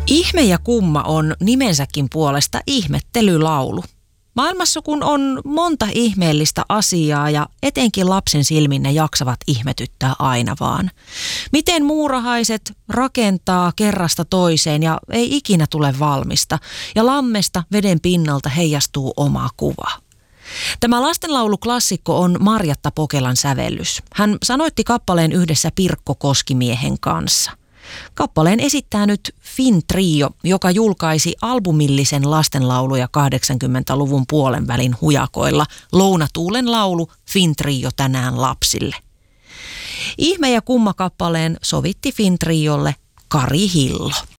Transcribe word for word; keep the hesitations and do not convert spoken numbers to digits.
Ihme ja kumma on nimensäkin puolesta ihmettelylaulu. Maailmassa kun on monta ihmeellistä asiaa ja etenkin lapsen silmin ne jaksavat ihmetyttää aina vaan. Miten muurahaiset rakentaa kerrasta toiseen ja ei ikinä tule valmista ja lammesta veden pinnalta heijastuu oma kuva. Tämä lastenlauluklassikko on Marjatta Pokelan sävellys. Hän sanoitti kappaleen yhdessä Pirkko Koskimiehen kanssa. Kappaleen esittää nyt Finn Trio, joka julkaisi albumillisen lastenlauluja kahdeksankymmentäluvun puolen välin hujakoilla Lounatuulen laulu Finn Trio tänään lapsille. Ihme ja kumma kappaleen sovitti Finn Triolle Kari Hillo.